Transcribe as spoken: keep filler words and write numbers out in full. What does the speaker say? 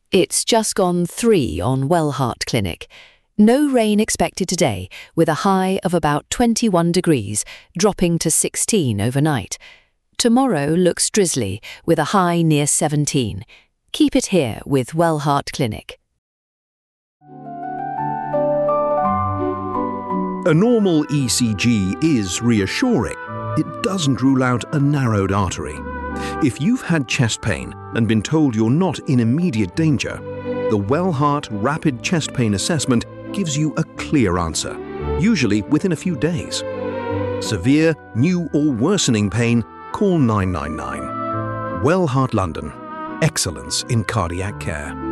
It's just gone three on Wellheart Clinic. No rain expected today, with a high of about twenty-one degrees, dropping to sixteen overnight. Tomorrow looks drizzly, with a high near seventeen. Keep it here with Wellheart Clinic. A normal E C G is reassuring. It doesn't rule out a narrowed artery. If you've had chest pain and been told you're not in immediate danger, the Wellheart Rapid Chest Pain Assessment gives you a clear answer, usually within a few days. Severe, new or worsening pain, call nine nine nine. Wellheart London. Excellence in cardiac care.